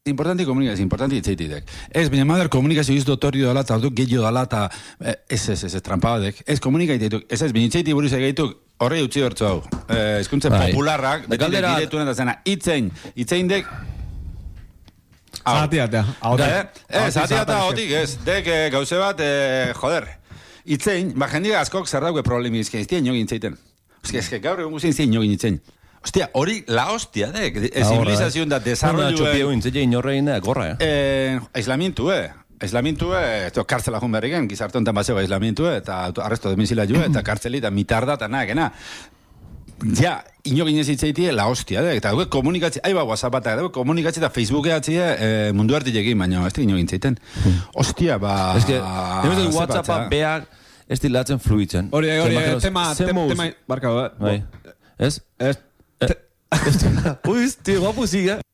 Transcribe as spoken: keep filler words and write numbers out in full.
importanti komunikazio, importanti itzeitidek. Ez, baina mader komunikazio izdo torrio dala, eta orduk gehiago dala, eta ez, ez, ez, ez, trampabadek. Ez komunikaitek, ez ez, baina itzeiti buruz egeituk, horre utzi hortzu hau. Ezkuntzen popularrak, beti direktuen eta zena, itzein, itzeindek, Zatiata. Ez, zatiata hotik, ez. Dek gauze bat, joder, itzein, ba jendik askok zer dauke problemi izken, ez dien jogin itzeiten. Ez que gaur egun guzien zien jogin itzein. Ostia, hori la hostia, de, zibilizazioen da, desarrolluen... Una txopio intzete inorrein gorra, eh? Aislamientu, eh? Aislamientu, eh? Kartzela jun berriken, gizarte honetan baseo aislamientu, eta arresto domizila jo, eta kartzeli, eta mitarda, eta nahi, gena. Ja, inogin ez itzaitie, la hostia, de, eta dugu komunikatzi, aiba WhatsAppatak, dugu komunikatzi eta Facebookeatzie eh, mundu hartik egin, baina ez da inogin zaiten. Hostia, ba... Ez que, nemez WhatsAppa beak ez dilatzen fluitzen. Hori, hori, tema, tema, barka, bai. Ez? Ez. Uy, tío, guapo sigue.